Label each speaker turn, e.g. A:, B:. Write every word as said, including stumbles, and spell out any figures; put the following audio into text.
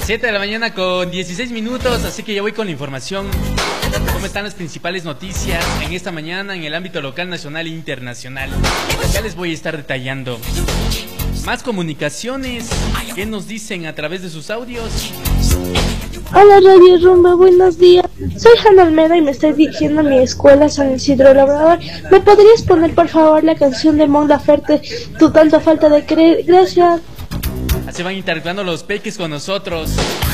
A: siete de la mañana con dieciséis minutos, así que ya voy con la información. ¿Cómo están las principales noticias en esta mañana en el ámbito local, nacional e internacional? Ya les voy a estar detallando. Más comunicaciones, ¿qué nos dicen a través de sus audios?
B: Hola Radio Rumba, buenos días. Soy Hanna Almeda y me estoy dirigiendo a mi escuela San Isidro Labrador. ¿Me podrías poner por favor la canción de Mon Laferte, Tu tanta falta de creer? Gracias.
A: Así van interactuando los peques con nosotros.